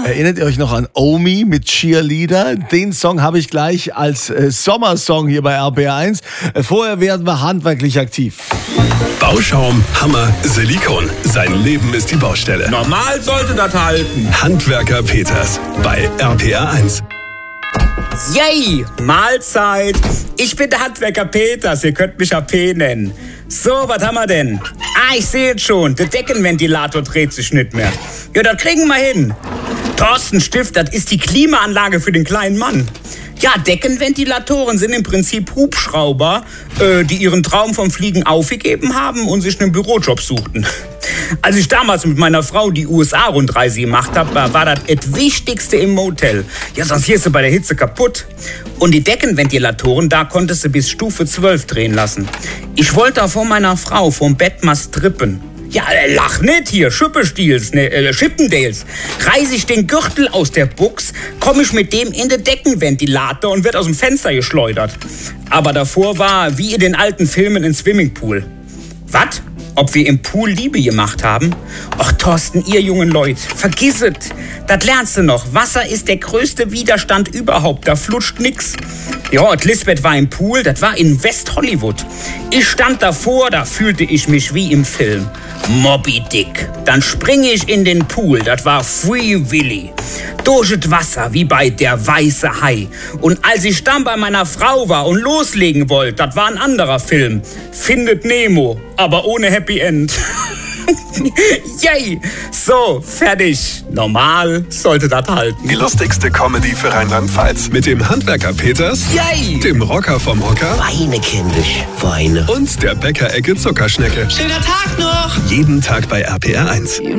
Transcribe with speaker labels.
Speaker 1: Erinnert ihr euch noch an Omi mit Cheerleader? Den Song habe ich gleich als Sommersong hier bei RPR1. Vorher werden wir handwerklich aktiv.
Speaker 2: Bauschaum, Hammer, Silikon. Sein Leben ist die Baustelle.
Speaker 3: Normal sollte das halten.
Speaker 2: Handwerker Peters bei RPR1.
Speaker 3: Yay, Mahlzeit. Ich bin der Handwerker Peters, ihr könnt mich AP nennen. So, was haben wir denn? Ich sehe es schon, der Deckenventilator dreht sich nicht mehr. Ja, das kriegen wir hin. Thorsten Stift, das ist die Klimaanlage für den kleinen Mann. Ja, Deckenventilatoren sind im Prinzip Hubschrauber, die ihren Traum vom Fliegen aufgegeben haben und sich einen Bürojob suchten. Als ich damals mit meiner Frau die USA-Rundreise gemacht habe, war das Wichtigste im Motel. Ja, sonst hier ist sie bei der Hitze kaputt. Und die Deckenventilatoren, da konntest du bis Stufe 12 drehen lassen. Ich wollte da vor meiner Frau vom Bett mal strippen. Ja, lach nicht hier, Chippendales. Reiß ich den Gürtel aus der Buchs, komme ich mit dem in den Deckenventilator und wird aus dem Fenster geschleudert. Aber davor war, wie in den alten Filmen, ein Swimmingpool. Was? Ob wir im Pool Liebe gemacht haben? Och, Thorsten, ihr jungen Leute, vergiss es. Das lernst du noch. Wasser ist der größte Widerstand überhaupt. Da flutscht nix. Ja, und Lisbeth war im Pool, das war in West Hollywood. Ich stand davor, da fühlte ich mich wie im Film. Moby Dick. Dann springe ich in den Pool, das war Free Willy. Durch das Wasser wie bei Der weiße Hai. Und als ich dann bei meiner Frau war und loslegen wollte, das war ein anderer Film. Findet Nemo, aber ohne Happy End. Yay! So, fertig. Normal sollte das halten.
Speaker 2: Die lustigste Comedy für Rheinland-Pfalz. Mit dem Handwerker Peters,
Speaker 3: Yay!
Speaker 2: dem Rocker vom Hocker
Speaker 4: Weine, kindisch, Weine.
Speaker 2: und der Bäckerecke Zuckerschnecke.
Speaker 4: Schöner Tag noch!
Speaker 2: Jeden Tag bei RPR1.